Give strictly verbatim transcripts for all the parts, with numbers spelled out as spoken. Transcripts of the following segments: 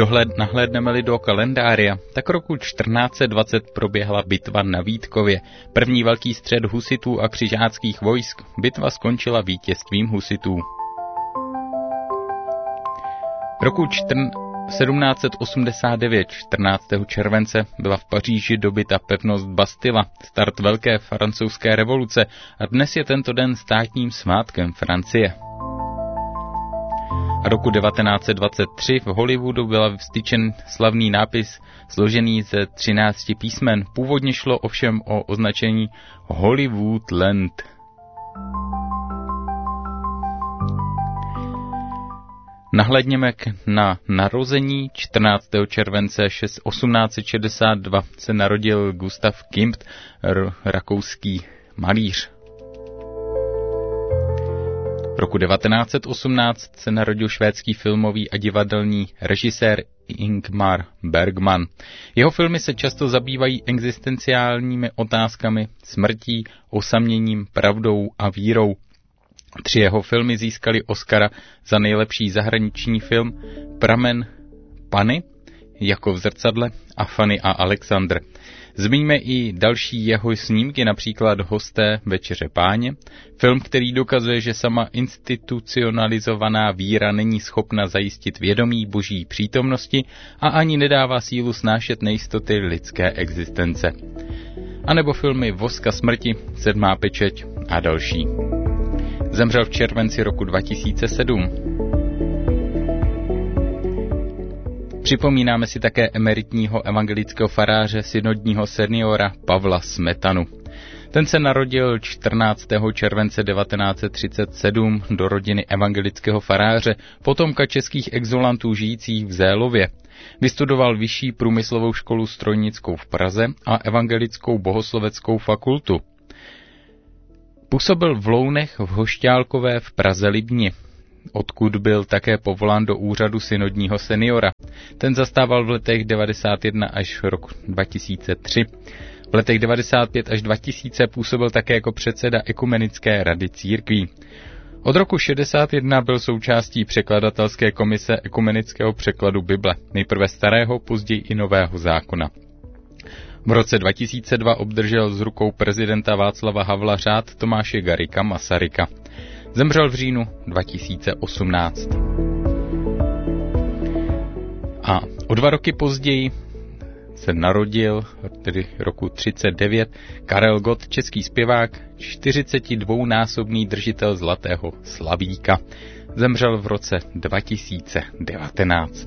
Dohled, nahlédneme-li do kalendária, tak roku čtrnáct set dvacet proběhla bitva na Vítkově, první velký střet husitů a křižáckých vojsk. Bitva skončila vítězstvím husitů. Roku sedmnáct set osmdesát devět, čtrnáctého července, byla v Paříži dobyta pevnost Bastila, start velké francouzské revoluce, a dnes je tento den státním svátkem Francie. A roku devatenáct set dvacet tři v Hollywoodu byl vztyčen slavný nápis složený ze třinácti písmen. Původně šlo ovšem o označení Hollywoodland. Nahlédněme na narození. čtrnáctého července osmnáct set šedesát dva se narodil Gustav Klimt, rakouský malíř. V roku devatenáct set osmnáct se narodil švédský filmový a divadelní režisér Ingmar Bergman. Jeho filmy se často zabývají existenciálními otázkami, smrtí, osaměním, pravdou a vírou. Tři jeho filmy získaly Oscara za nejlepší zahraniční film: Pramen Panny, Jako v zrcadle a Fanny a Alexandr. Zmíníme i další jeho snímky, například Hosté večeře páně, film, který dokazuje, že sama institucionalizovaná víra není schopna zajistit vědomí boží přítomnosti a ani nedává sílu snášet nejistoty lidské existence. A nebo filmy Voska smrti, Sedmá pečeť a další. Zemřel v červenci roku dva tisíce sedm. Připomínáme si také emeritního evangelického faráře, synodního seniora Pavla Smetanu. Ten se narodil čtrnáctého července devatenáct set třicet sedm do rodiny evangelického faráře, potomka českých exulantů žijících v Zélově. Vystudoval vyšší průmyslovou školu strojnickou v Praze a evangelickou bohosloveckou fakultu. Působil v Lounech, v Hošťálkové, v Praze-Libni, odkud byl také povolán do úřadu synodního seniora. Ten zastával v letech devadesát jedna až rok dva tisíce tři. V letech devadesát pět až dva tisíce působil také jako předseda Ekumenické rady církví. Od roku šedesát jedna byl součástí překladatelské komise ekumenického překladu Bible, nejprve starého, později i nového zákona. V roce dva tisíce dva obdržel z rukou prezidenta Václava Havla řád Tomáše Garrigua Masaryka. Zemřel v říjnu dva tisíce osmnáct. A o dva roky později se narodil, tedy roku třicet devět, Karel Gott, český zpěvák, čtyřicetidvounásobný držitel Zlatého slavíka. Zemřel v roce dva tisíce devatenáct.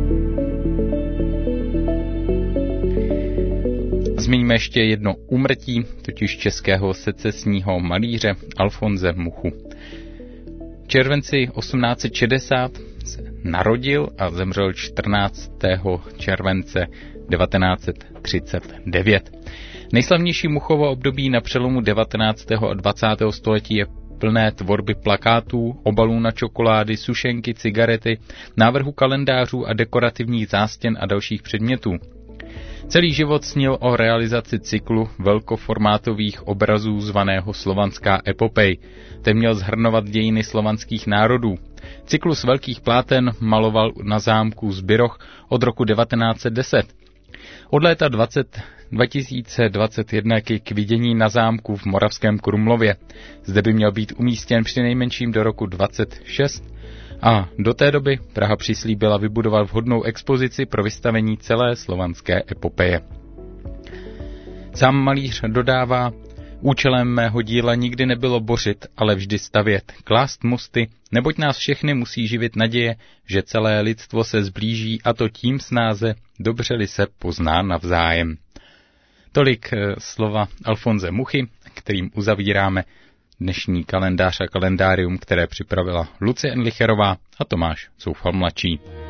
Zmiňme ještě jedno úmrtí, totiž českého secesního malíře Alfonse Muchu. V červenci osmnáct set šedesát se narodil a zemřel čtrnáctého července devatenáct set třicet devět. Nejslavnější Muchovo období na přelomu devatenáctého a dvacátého století je plné tvorby plakátů, obalů na čokolády, sušenky, cigarety, návrhu kalendářů a dekorativních zástěn a dalších předmětů. Celý život snil o realizaci cyklu velkoformátových obrazů zvaného Slovanská epopej. Ten měl shrnovat dějiny slovanských národů. Cyklus velkých pláten maloval na zámku Zbiroch od roku devatenáct set deset. Od léta dva tisíce dvacet jedna k vidění na zámku v Moravském Krumlově. Zde by měl být umístěn přinejmenším do roku dvacet šest. A do té doby Praha přislíbila vybudovat vhodnou expozici pro vystavení celé slovanské epopeje. Sám malíř dodává: účelem mého díla nikdy nebylo bořit, ale vždy stavět, klást mosty, neboť nás všechny musí živit naděje, že celé lidstvo se zblíží, a to tím snáze, dobře-li se pozná navzájem. Tolik slova Alfonse Muchy, kterým uzavíráme dnešní kalendář a kalendárium, které připravila Lucie Enlicherová a Tomáš Soufal mladší.